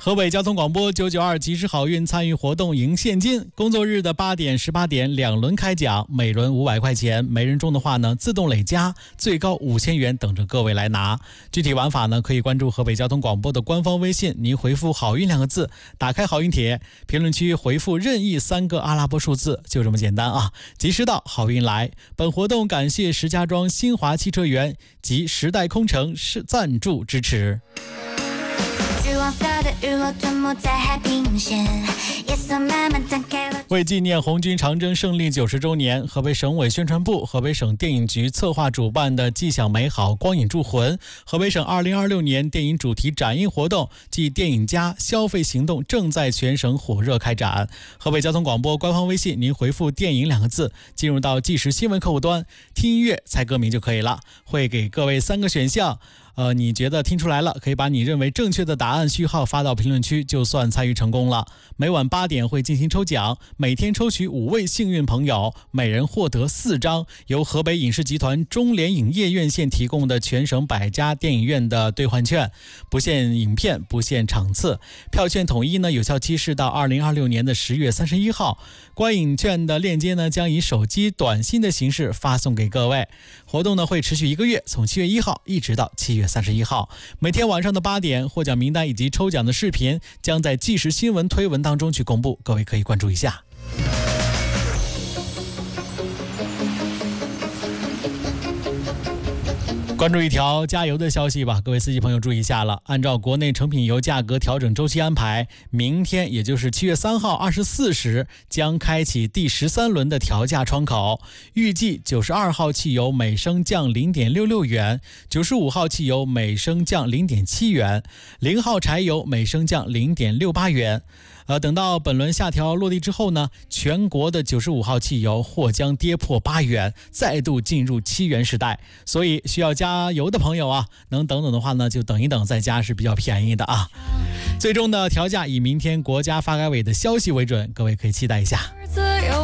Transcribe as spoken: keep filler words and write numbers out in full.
河北交通广播九九二及时好运参与活动赢现金，工作日的八点、十八点两轮开奖，每轮五百块钱，没人中的话呢，自动累加，最高五千元等着各位来拿。具体玩法呢，可以关注河北交通广播的官方微信，您回复好运两个字，打开好运帖，评论区回复任意三个阿拉伯数字，就这么简单啊！及时到，好运来。本活动感谢石家庄新华汽车园及时代空乘是赞助支持。为纪念红军长征胜利九十周年，河北省委宣传部、河北省电影局策划主办的既享美好光影铸魂河北省二零二六年电影主题展映活动暨电影家消费行动正在全省火热开展。河北交通广播官方微信，您回复电影两个字，进入到即时新闻客户端，听音乐猜歌名就可以了，会给各位三个选项。呃，你觉得听出来了，可以把你认为正确的答案序号发到评论区，就算参与成功了。每晚八点会进行抽奖，每天抽取五位幸运朋友，每人获得四张由河北影视集团中联影业院线提供的全省百家电影院的兑换券，不限影片，不限场次，票券统一呢，有效期是到二零二六年的十月三十一号。观影券的链接呢，将以手机短信的形式发送给各位。活动呢会持续一个月，从七月一号一直到七月三十一号，每天晚上的八点，获奖名单以及抽奖的视频将在即时新闻推文当中去公布，各位可以关注一下。关注一条加油的消息吧，各位司机朋友注意一下了。按照国内成品油价格调整周期安排，明天也就是七月三号二十四时将开启第十三轮的调价窗口，预计九十二号汽油每升降零点六六元，九十五号汽油每升降零点七元，零号柴油每升降零点六八元。呃，等到本轮下调落地之后呢，全国的九十五号汽油或将跌破八元，再度进入七元时代。所以需要加油的朋友啊，能等等的话呢，就等一等再加是比较便宜的啊。最终的调价以明天国家发改委的消息为准，各位可以期待一下。